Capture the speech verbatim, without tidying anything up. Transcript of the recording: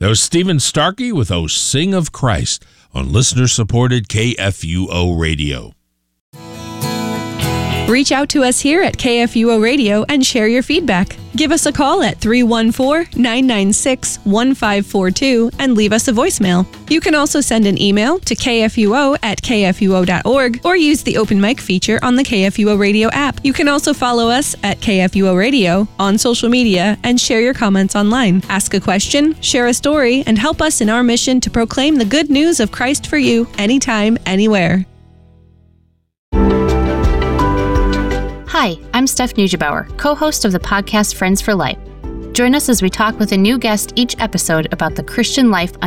That was Stephen Starkey with "Oh Sing of Christ" on listener-supported K F U O Radio. Reach out to us here at K F U O Radio and share your feedback. Give us a call at three one four, nine nine six, one five four two and leave us a voicemail. You can also send an email to k f u o at k f u o dot org or use the open mic feature on the K F U O Radio app. You can also follow us at K F U O Radio on social media and share your comments online. Ask a question, share a story, and help us in our mission to proclaim the good news of Christ for you anytime, anywhere. Hi, I'm Steph Neugebauer, co-host of the podcast Friends for Life. Join us as we talk with a new guest each episode about the Christian life